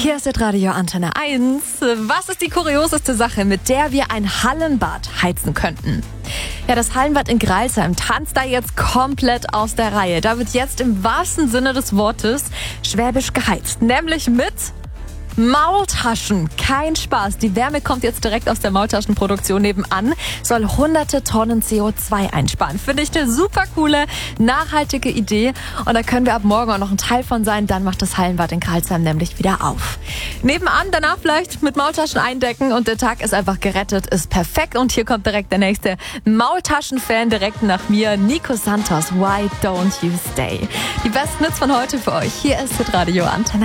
Hier ist das Radio Antenne 1. Was ist die kurioseste Sache, mit der wir ein Hallenbad heizen könnten? Ja, das Hallenbad in Greilsheim tanzt da jetzt komplett aus der Reihe. Da wird jetzt im wahrsten Sinne des Wortes schwäbisch geheizt. Nämlich mit Maultaschen. Kein Spaß. Die Wärme kommt jetzt direkt aus der Maultaschenproduktion nebenan, soll hunderte Tonnen CO2 einsparen. Finde ich eine super coole, nachhaltige Idee. Und da können wir ab morgen auch noch ein Teil von sein. Dann macht das Hallenbad in Greilsheim nämlich wieder auf. Nebenan danach vielleicht mit Maultaschen eindecken und der Tag ist einfach gerettet. Ist perfekt. Und hier kommt direkt der nächste Maultaschen-Fan direkt nach mir. Nico Santos, Why Don't You Stay? Die besten Hits von heute für euch. Hier ist das Radio Antenne.